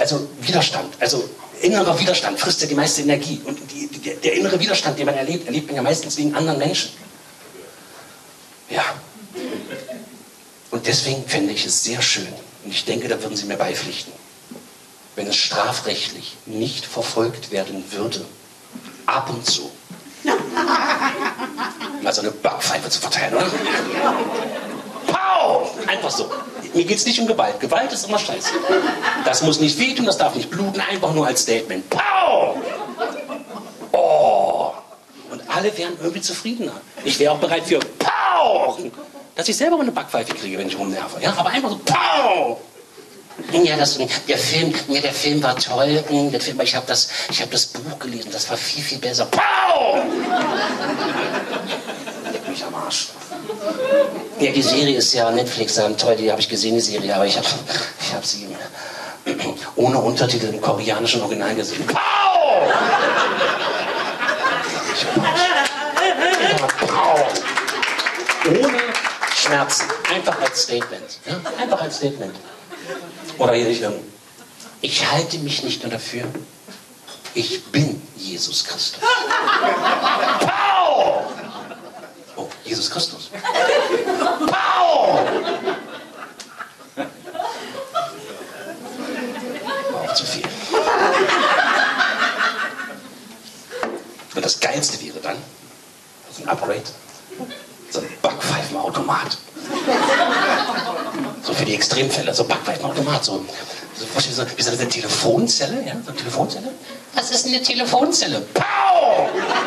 Also Widerstand, also innerer Widerstand frisst ja die meiste Energie. Und der innere Widerstand, den man erlebt man ja meistens wegen anderen Menschen. Ja. Und deswegen fände ich es sehr schön, und ich denke, da würden Sie mir beipflichten, wenn es strafrechtlich nicht verfolgt werden würde, ab und zu mal so eine Backpfeife zu verteilen, oder? Pow! Einfach so. Mir geht es nicht um Gewalt. Gewalt ist immer scheiße. Das muss nicht wehtun, das darf nicht bluten, einfach nur als Statement. Pow! Oh! Und alle wären irgendwie zufriedener. Ich wäre auch bereit für Pow! Dass ich selber mal eine Backpfeife kriege, wenn ich rumnerve. Ja? Aber einfach so Pow! Ja, der Film war toll. Ich habe das Buch gelesen, das war viel, viel besser. Pow! Leck mich am Arsch. Ja, die Serie ist ja Netflix, toll, die habe ich gesehen, die Serie, aber ich hab sie ohne Untertitel im koreanischen Original gesehen. Pow! Pow! Ohne Schmerzen, einfach als Statement. Ja? Einfach als Statement. Oder ich halte mich nicht nur dafür, ich bin Jesus Christus. Pow! Oh, Jesus Christus. Pow! War auch zu viel. Und das Geilste wäre dann, so ein Upgrade, so ein Backpfeifenautomat. So für die Extremfälle, so Backpfeifenautomat, so wie so eine Telefonzelle, ja, so eine Telefonzelle. Was ist eine Telefonzelle? Pow!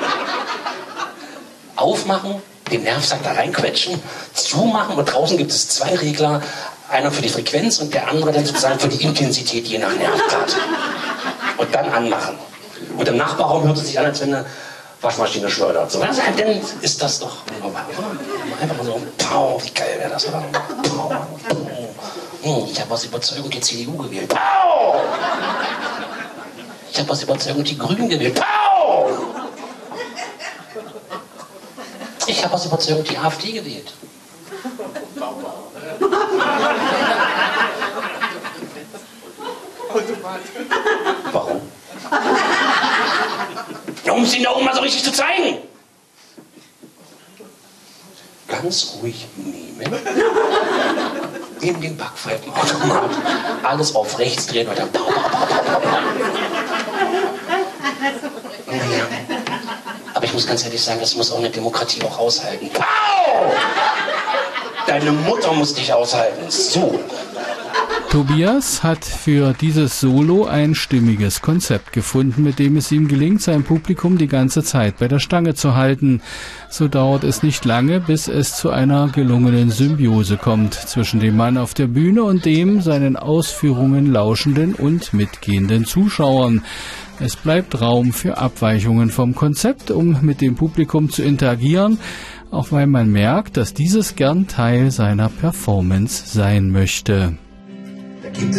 Aufmachen, den Nervsack da reinquetschen, zumachen und draußen gibt es 2 Regler, einer für die Frequenz und der andere dann sozusagen für die Intensität, je nach Nervgrad. Und dann anmachen. Und im Nachbarraum hört es sich an, als wenn eine Waschmaschine schleudert. So, dann ist das doch einfach so, pow, wie geil wäre das, oder? Pow. Ich habe aus Überzeugung die CDU gewählt. Pow! Ich habe aus Überzeugung die Grünen gewählt. Pow! Ich habe aus Überzeugung die AfD gewählt. Warum? Um es Ihnen da oben mal so richtig zu zeigen. Ganz ruhig nehmen. In den Backpfeifenautomat. Alles auf rechts drehen und dann pow, pow, pow, pow, pow. Naja. Aber ich muss ganz ehrlich sagen, das muss auch eine Demokratie auch aushalten. Pow! Deine Mutter muss dich aushalten. So. Tobias hat für dieses Solo ein stimmiges Konzept gefunden, mit dem es ihm gelingt, sein Publikum die ganze Zeit bei der Stange zu halten. So dauert es nicht lange, bis es zu einer gelungenen Symbiose kommt zwischen dem Mann auf der Bühne und dem seinen Ausführungen lauschenden und mitgehenden Zuschauern. Es bleibt Raum für Abweichungen vom Konzept, um mit dem Publikum zu interagieren, auch weil man merkt, dass dieses gern Teil seiner Performance sein möchte.